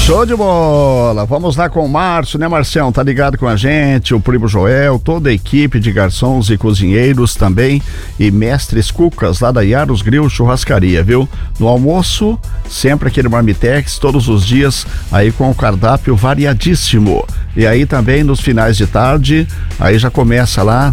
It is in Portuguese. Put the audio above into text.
Show de bola! Vamos lá com o Márcio, né, Marcião? Tá ligado com a gente, o primo Joel, toda a equipe de garçons e cozinheiros também, e mestres cucas lá da Yaros Grill Churrascaria, viu? No almoço, sempre aquele marmitex, todos os dias, aí com o cardápio variadíssimo. E aí também nos finais de tarde, aí já começa lá